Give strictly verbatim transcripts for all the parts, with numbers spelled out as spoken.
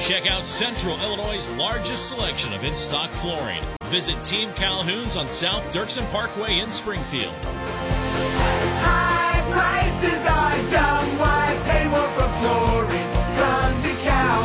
Check out Central Illinois' largest selection of in-stock flooring. Visit Team Calhoun's on South Dirksen Parkway in Springfield. High prices are dumb. Why pay more for flooring? Come to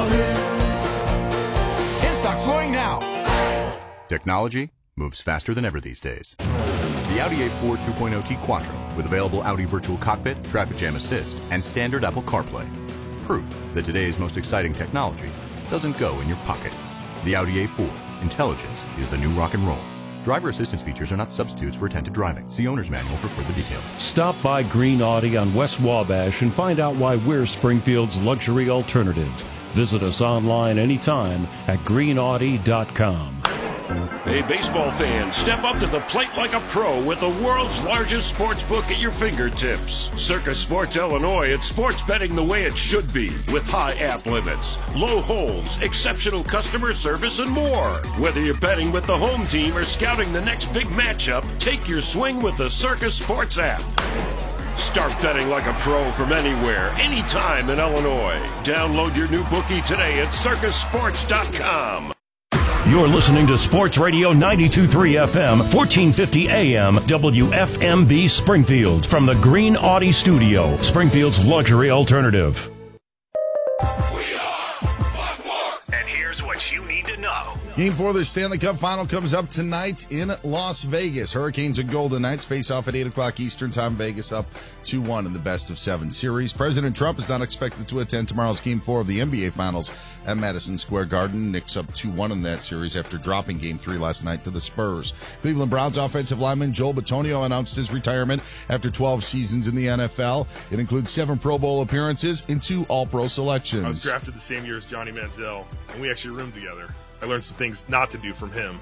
Calhoun's. In-stock flooring now. Technology moves faster than ever these days. The Audi A four two point oh T Quattro with available Audi Virtual Cockpit, Traffic Jam Assist, and standard Apple CarPlay. Proof that today's most exciting technology doesn't go in your pocket. The Audi A four. Intelligence is the new rock and roll. Driver assistance features are not substitutes for attentive driving. See owner's manual for further details. Stop by Green Audi on West Wabash and find out why we're Springfield's luxury alternative. Visit us online anytime at green audi dot com. Hey, baseball fans, step up to the plate like a pro with the world's largest sports book at your fingertips. Circus Sports Illinois, it's sports betting the way it should be, with high app limits, low holds, exceptional customer service, and more. Whether you're betting with the home team or scouting the next big matchup, take your swing with the Circus Sports app. Start betting like a pro from anywhere, anytime in Illinois. Download your new bookie today at circus sports dot com. You're listening to Sports Radio ninety-two point three F M, fourteen fifty A M, W F M B Springfield. From the Green Audi Studio, Springfield's luxury alternative. We are Buckmore. And here's what you need to know. Game four of the Stanley Cup Final comes up tonight in Las Vegas. Hurricanes and Golden Knights face off at eight o'clock Eastern Time. Vegas up two one in the best of seven series. President Trump is not expected to attend tomorrow's Game four of the N B A Finals at Madison Square Garden. Knicks up two one in that series after dropping Game three last night to the Spurs. Cleveland Browns offensive lineman Joel Bitonio announced his retirement after twelve seasons in the N F L. It includes seven Pro Bowl appearances and two All-Pro selections. I was drafted the same year as Johnny Manziel, and we actually roomed together. I learned some things not to do from him.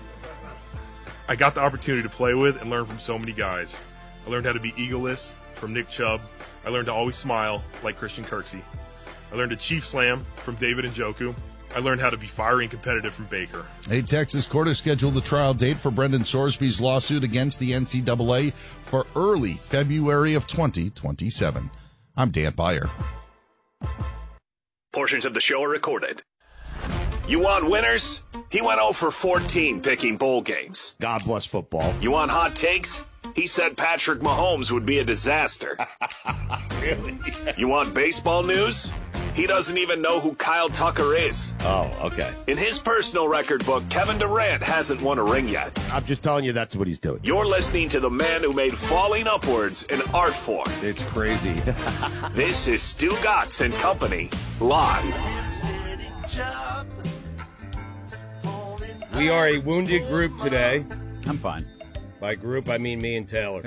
I got the opportunity to play with and learn from so many guys. I learned how to be egoless from Nick Chubb. I learned to always smile like Christian Kirksey. I learned to Chief Slam from David Njoku. I learned how to be fiery and competitive from Baker. A Texas court has scheduled the trial date for Brendan Sorsby's lawsuit against the N C double A for early February of twenty twenty-seven. I'm Dan Beyer. Portions of the show are recorded. You want winners? He went oh for fourteen picking bowl games. God bless football. You want hot takes? He said Patrick Mahomes would be a disaster. Really? You want baseball news? He doesn't even know who Kyle Tucker is. Oh, okay. In his personal record book, Kevin Durant hasn't won a ring yet. I'm just telling you that's what he's doing. You're listening to the man who made falling upwards an art form. It's crazy. This is Stu Gatz and Company, live. We are a wounded group today. I'm fine. By group, I mean me and Taylor.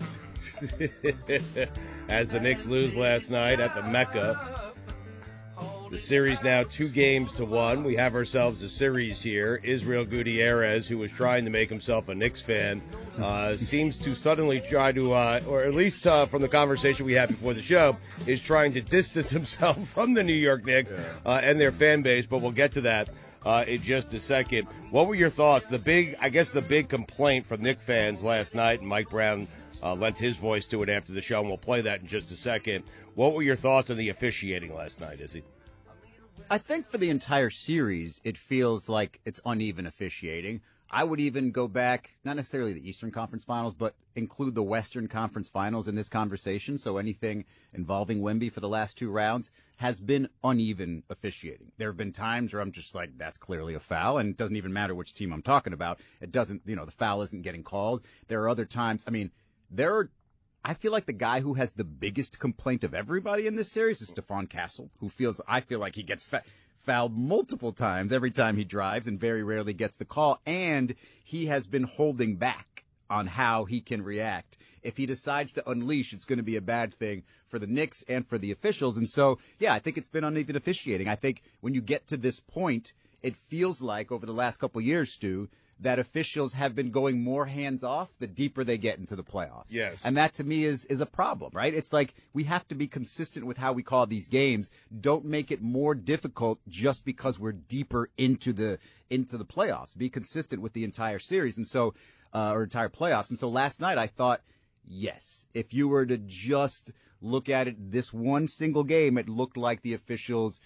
As the Knicks lose last night at the Mecca. The series now two games to one. We have ourselves a series here. Israel Gutierrez, who was trying to make himself a Knicks fan, uh, seems to suddenly try to, uh, or at least uh, from the conversation we had before the show, is trying to distance himself from the New York Knicks uh, and their fan base, but we'll get to that Uh, in just a second. What were your thoughts? The big, I guess the big complaint from Knicks fans last night, and Mike Brown uh, lent his voice to it after the show, and we'll play that in just a second. What were your thoughts on the officiating last night, Izzy? I think for the entire series, it feels like it's uneven officiating. I would even go back, not necessarily the Eastern Conference Finals, but include the Western Conference Finals in this conversation. So anything involving Wemby for the last two rounds has been uneven officiating. There have been times where I'm just like, that's clearly a foul, and it doesn't even matter which team I'm talking about. It doesn't, you know, the foul isn't getting called. There are other times, I mean, there are, I feel like the guy who has the biggest complaint of everybody in this series is Stephon Castle, who feels, I feel like he gets fa- fouled multiple times every time he drives and very rarely gets the call. And he has been holding back on how he can react. If he decides to unleash, it's going to be a bad thing for the Knicks and for the officials. And so, yeah, I think it's been uneven officiating. I think when you get to this point, it feels like over the last couple of years, Stu, that officials have been going more hands-off the deeper they get into the playoffs. Yes. And that, to me, is is a problem, right? It's like we have to be consistent with how we call these games. Don't make it more difficult just because we're deeper into the into the playoffs. Be consistent with the entire series and so uh, or entire playoffs. And so last night I thought, yes, if you were to just look at it this one single game, it looked like the officials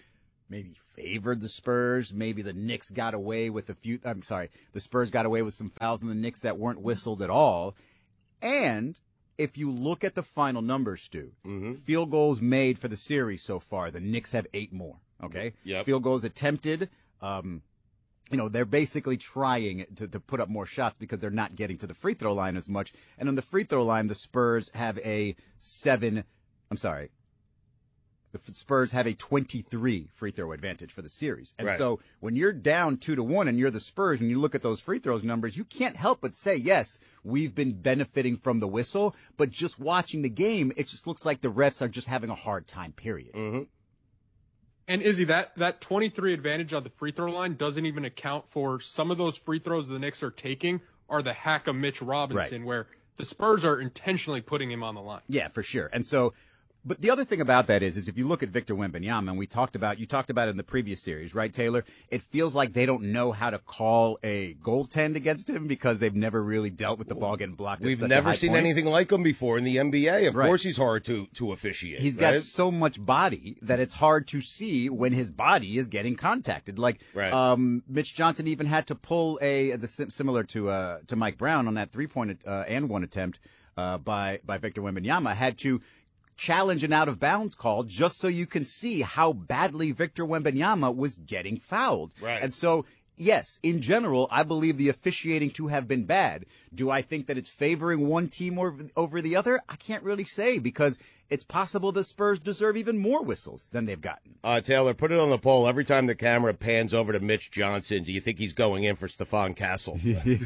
maybe favored the Spurs. Maybe the Knicks got away with a few. I'm sorry, the Spurs got away with some fouls on the Knicks that weren't whistled at all. And if you look at the final numbers, Stu, mm-hmm. field goals made for the series so far, the Knicks have eight more. Okay, yep. Field goals attempted. Um, you know, they're basically trying to, to put up more shots because they're not getting to the free throw line as much. And on the free throw line, the Spurs have a seven. I'm sorry. The Spurs have a twenty-three free throw advantage for the series. And right. so when you're down two to one and you're the Spurs and you look at those free throws numbers, you can't help but say, yes, we've been benefiting from the whistle. But just watching the game, it just looks like the refs are just having a hard time, period. Mm-hmm. And Izzy, that, that twenty-three advantage on the free throw line doesn't even account for some of those free throws the Knicks are taking are the hack of Mitch Robinson, right. where the Spurs are intentionally putting him on the line. Yeah, for sure. And so, but the other thing about that is, is if you look at Victor Wembanyama, and we talked about, you talked about it in the previous series, right, Taylor? It feels like they don't know how to call a goaltend against him because they've never really dealt with the ball getting blocked. We've at such never a high seen point. anything like him before in the N B A. Of right. course he's hard to, to officiate. He's right? got so much body that it's hard to see when his body is getting contacted. Like, right. um, Mitch Johnson even had to pull a, the similar to, uh, to Mike Brown on that three point, uh, and one attempt, uh, by, by Victor Wembanyama, had to challenge an out-of-bounds call just so you can see how badly Victor Wembanyama was getting fouled. Right. And so, yes, in general, I believe the officiating to have been bad. Do I think that it's favoring one team over, over the other? I can't really say because it's possible the Spurs deserve even more whistles than they've gotten. Uh, Taylor, put it on the poll. Every time the camera pans over to Mitch Johnson, do you think he's going in for Stephon Castle?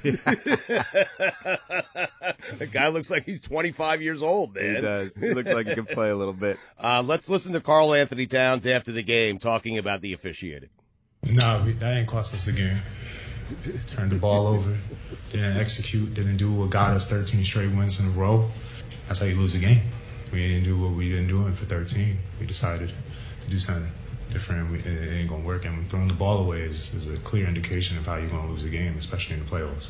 The guy looks like he's twenty-five years old, man. He does. He looks like he can play a little bit. Uh, let's listen to Karl Anthony Towns after the game talking about the officiating. No, we, that ain't cost us the game. Turned the ball over, didn't execute, didn't do what got us thirteen straight wins in a row. That's how you lose a game. We didn't do what we've been doing for thirteen. We decided to do something different. We, it ain't going to work. And throwing the ball away is, is a clear indication of how you're going to lose the game, especially in the playoffs.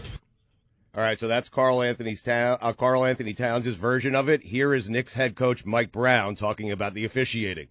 All right, so that's Karl Anthony's town, uh, Karl Anthony Towns' version of it. Here is Knicks head coach Mike Brown talking about the officiating.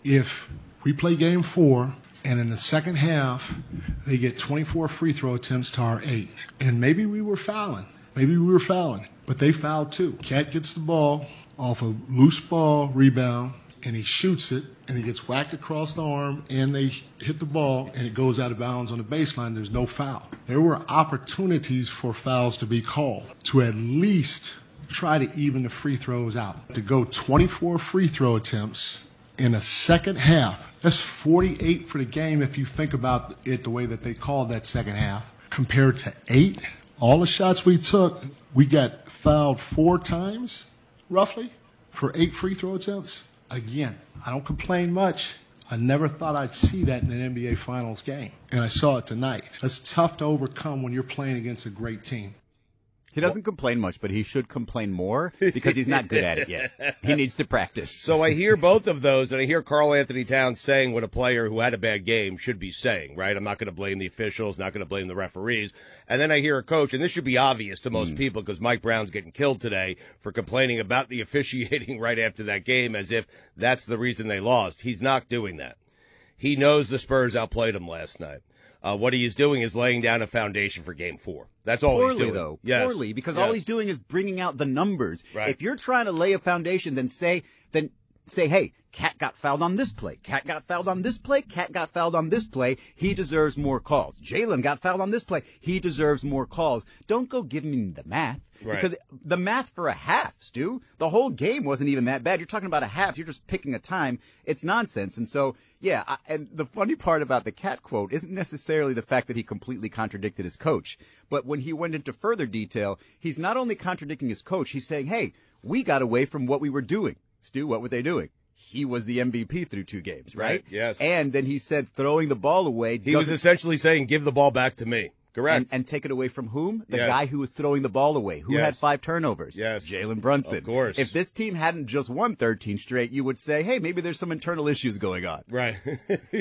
If we play game four and in the second half they get twenty-four free throw attempts to our eight, and maybe we were fouling, maybe we were fouling, but they fouled too. Cat gets the ball off a loose ball rebound, and he shoots it, and he gets whacked across the arm, and they hit the ball, and it goes out of bounds on the baseline. There's no foul. There were opportunities for fouls to be called to at least try to even the free throws out. To go twenty-four free throw attempts in a second half, that's forty-eight for the game if you think about it the way that they called that second half, compared to eight. All the shots we took, we got fouled four times, roughly, for eight free throw attempts. Again, I don't complain much. I never thought I'd see that in an N B A Finals game, and I saw it tonight. That's tough to overcome when you're playing against a great team. He doesn't complain much, but he should complain more because he's not good at it yet. He needs to practice. So I hear both of those, and I hear Karl Anthony Towns saying what a player who had a bad game should be saying, right? I'm not going to blame the officials, not going to blame the referees. And then I hear a coach, and this should be obvious to most mm. people because Mike Brown's getting killed today for complaining about the officiating right after that game as if that's the reason they lost. He's not doing that. He knows the Spurs outplayed him last night. Uh, what he is doing is laying down a foundation for game four. That's all Poorly, he's doing. though. Yes. Poorly, because yes. all he's doing is bringing out the numbers. Right. If you're trying to lay a foundation, then say, then say, hey, Cat got fouled on this play. Cat got fouled on this play. Cat got fouled on this play. He deserves more calls. Jalen got fouled on this play. He deserves more calls. Don't go give me the math. Right. Because the math for a half, Stu, the whole game wasn't even that bad. You're talking about a half. You're just picking a time. It's nonsense. And so, yeah, I, and the funny part about the Cat quote isn't necessarily the fact that he completely contradicted his coach. But when he went into further detail, he's not only contradicting his coach, he's saying, hey, we got away from what we were doing. Stu, what were they doing? He was the M V P through two games, right? Right, yes. And then he said throwing the ball away. He was essentially saying, give the ball back to me. Correct. And, and take it away from whom? The yes. guy who was throwing the ball away. Who yes. had five turnovers? Yes. Jalen Brunson. Of course. If this team hadn't just won thirteen straight, you would say, hey, maybe there's some internal issues going on. Right. Go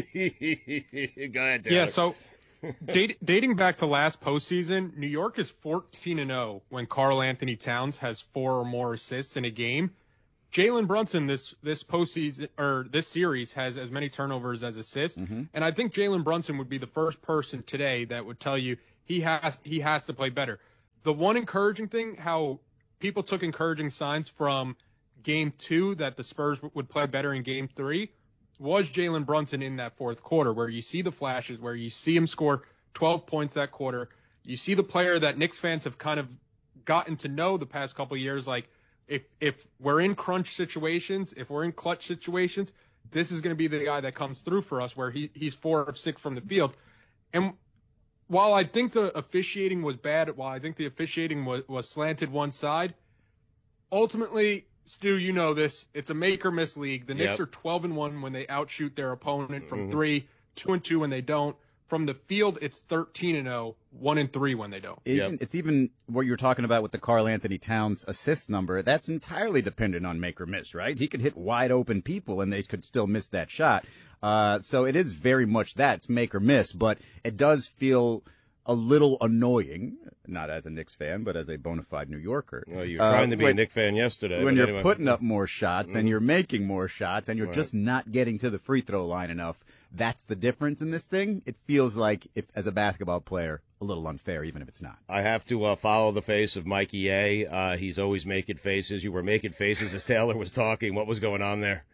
ahead, Taylor. Yeah, so date, dating back to last postseason, New York is fourteen and oh when Karl Anthony Towns has four or more assists in a game. Jalen Brunson this this postseason or this series has as many turnovers as assists, Mm-hmm. and I think Jalen Brunson would be the first person today that would tell you he has he has to play better. The one encouraging thing, how people took encouraging signs from game two that the Spurs would play better in game three, was Jalen Brunson in that fourth quarter, where you see the flashes, where you see him score twelve points that quarter. You see the player that Knicks fans have kind of gotten to know the past couple of years, like. If if we're in crunch situations, if we're in clutch situations, this is going to be the guy that comes through for us where he, he's four of six from the field. And while I think the officiating was bad, while I think the officiating was, was slanted one side, ultimately, Stu, you know this, it's a make or miss league. The Knicks Yep. are twelve and one when they outshoot their opponent from Mhm. three, two and two when they don't. From the field, it's thirteen and oh, one and three when they don't. Even, It's even what you were talking about with the Karl Anthony Towns assist number. That's entirely dependent on make or miss, right? He could hit wide open people and they could still miss that shot. Uh, so it is very much that. It's make or miss, but it does feel a little annoying, not as a Knicks fan, but as a bona fide New Yorker. Well, you were trying uh, to be when, a Knicks fan yesterday. When but you're anyway. putting up more shots Mhm. and you're making more shots and you're Right. just not getting to the free throw line enough, that's the difference in this thing. It feels like, if as a basketball player, a little unfair, even if it's not. I have to uh, follow the face of Mikey A. Uh, he's always making faces. You were making faces as Taylor was talking. What was going on there?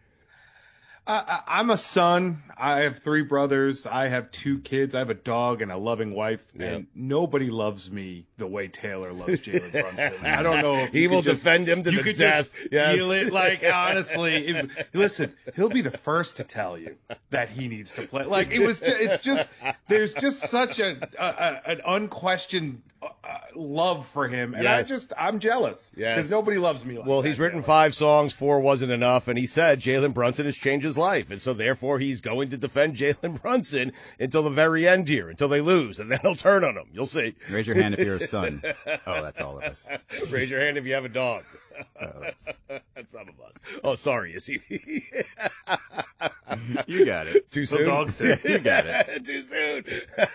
Uh, I'm a son. I have three brothers. I have two kids. I have a dog and a loving wife. Yeah. And nobody loves me the way Taylor loves Jalen Brunson. I don't know. If He you will could just- defend him to you the could death. Just Yes. feel it. Like, honestly, it was, listen, he'll be the first to tell you that he needs to play. Like, it was, ju- it's just, there's just such a, a, a an unquestioned uh, love for him. And Yes. I just, I'm jealous. Yes. Because nobody loves me like Well, that. he's written five songs, four wasn't enough, and he said Jalen Brunson has changed his life, and so therefore he's going to defend Jalen Brunson until the very end here, until they lose, and then he'll turn on him. You'll see. Raise your hand if you're a son. Oh, that's all of us. Raise your hand if you have a dog. Oh, that's... That's some of us. Oh, sorry, is he? You got it. Too The soon? dog said, you got it. Too soon.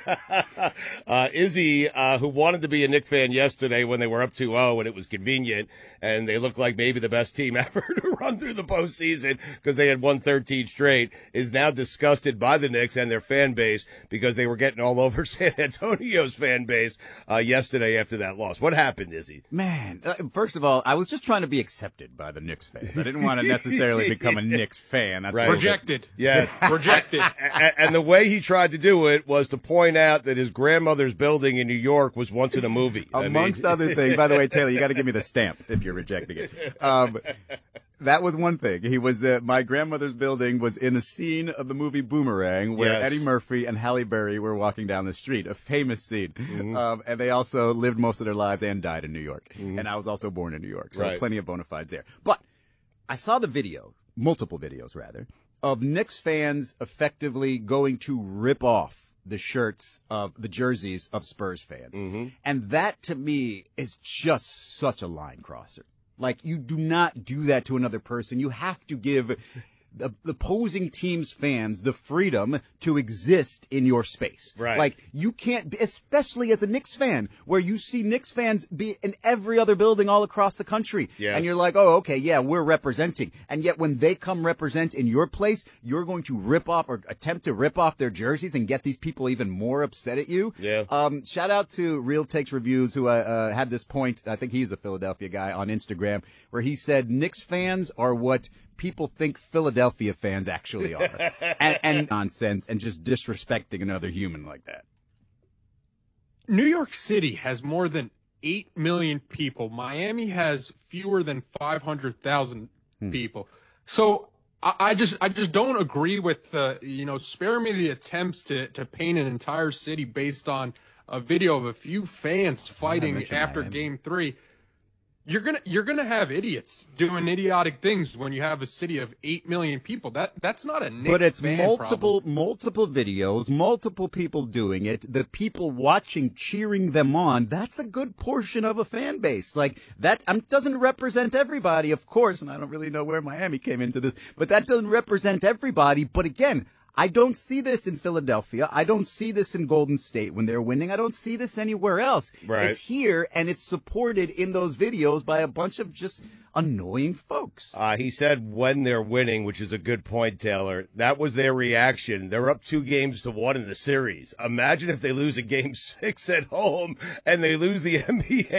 uh, Izzy, uh, who wanted to be a Knick fan yesterday when they were up two oh and it was convenient, and they looked like maybe the best team ever to run through the postseason because they had won thirteen straight, is now disgusted by the Knicks and their fan base because they were getting all over San Antonio's fan base uh, yesterday after that loss. What happened, Izzy? Man, uh, first of all, I was just trying to be accepted by the Knicks fans. I didn't want to necessarily become a Knicks fan. That's Right. a little bit- Rejected. Yes. Rejected. and, and the way he tried to do it was to point out that his grandmother's building in New York was once in a movie. I mean- Amongst other things. By the way, Taylor, you got to give me the stamp if you're rejecting it. Um, that was one thing. He was uh, my grandmother's building was in a scene of the movie Boomerang, where Yes. Eddie Murphy and Halle Berry were walking down the street. A famous scene. Mm-hmm. Um, and they also lived most of their lives and died in New York. And I was also born in New York, so Right. plenty of bona fides there. But I saw the video, multiple videos rather, of Knicks fans effectively going to rip off the shirts of the jerseys of Spurs fans. Mm-hmm. And that to me is just such a line crosser. Like, you do not do that to another person. You have to give the, the opposing team's fans the freedom to exist in your space. Right. Like, you can't, especially as a Knicks fan, where you see Knicks fans be in every other building all across the country. Yes. And you're like, oh, okay, yeah, we're representing. And yet when they come represent in your place, you're going to rip off or attempt to rip off their jerseys and get these people even more upset at you. Yeah. Um, shout out to Real Takes Reviews, who uh, uh, had this point. I think he's a Philadelphia guy on Instagram, where he said Knicks fans are what people think Philadelphia fans actually are. and, and nonsense and just disrespecting another human like that. New York City has more than eight million people. Miami has fewer than five hundred thousand Hmm. people. So I, I just I just don't agree with the, you know, spare me the attempts to, to paint an entire city based on a video of a few fans fighting mention after Miami. game three. You're gonna you're gonna have idiots doing idiotic things when you have a city of eight million people. That that's not a Knicks But it's fan multiple, problem. multiple videos, multiple people doing it. The people watching, cheering them on. That's a good portion of a fan base. Like that um, doesn't represent everybody, of course. And I don't really know where Miami came into this, but that doesn't represent everybody. But again, I don't see this in Philadelphia. I don't see this in Golden State when they're winning. I don't see this anywhere else. Right. It's here, and it's supported in those videos by a bunch of just annoying folks. Uh, he said when they're winning, which is a good point, Taylor. That was their reaction. They're up two games to one in the series. Imagine if they lose a game six at home and they lose the N B A